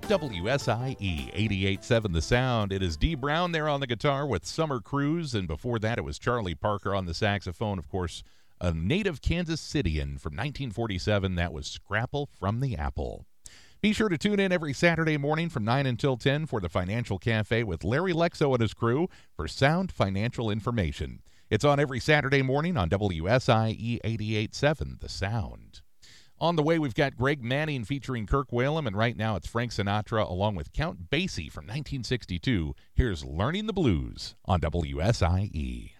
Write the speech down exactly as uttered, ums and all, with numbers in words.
W S I E eighty-eight point seven The Sound. It is Dee Brown there on the guitar with Summer Cruise, and before that it was Charlie Parker on the saxophone. Of course, a native Kansas Cityan from nineteen forty-seven. That was Scrapple from the Apple. Be sure to tune in every Saturday morning from nine until ten for the Financial Cafe with Larry Lexo and his crew for sound financial information. It's on every Saturday morning on W S I E eighty-eight point seven The Sound. On the way, we've got Greg Manning featuring Kirk Whalum, and right now it's Frank Sinatra along with Count Basie from nineteen sixty-two. Here's Learning the Blues on W S I E.